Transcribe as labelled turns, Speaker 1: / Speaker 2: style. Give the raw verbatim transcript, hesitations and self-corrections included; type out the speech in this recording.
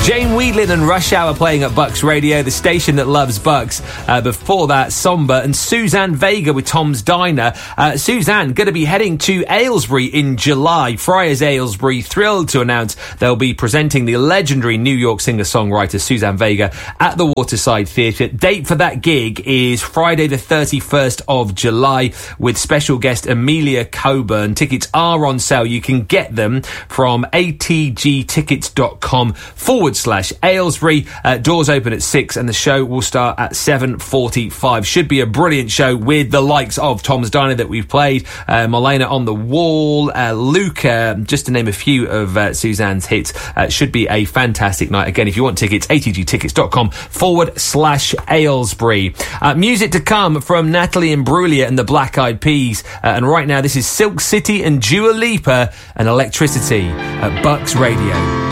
Speaker 1: Jane Wheadlin and Rush Hour playing at Bucks Radio, the station that loves Bucks. Uh, before that, Somber and Suzanne Vega with Tom's Diner. Uh, Suzanne going to be heading to Aylesbury in July. Friars Aylesbury thrilled to announce they'll be presenting the legendary New York singer-songwriter Suzanne Vega at the Waterside Theatre. Date for that gig is Friday the thirty-first of July with special guest Amelia Coburn. Tickets are on sale. You can get them from atgtickets.com forward slash Aylesbury. Uh, doors open at six and the show will start at seven forty-five. Should be a brilliant show with the likes of Tom's Diner that we've played, uh, Molena on the Wall, uh, Luca, just to name a few of uh, Suzanne's hits. Uh, should be a fantastic night. Again, if you want tickets, atgtickets.com forward slash Aylesbury. Uh, music to come from Natalie Imbruglia and the Black Eyed Peas. Uh, and right now, this is Silk City and Dua Lipa and Electricity at Bucks Radio.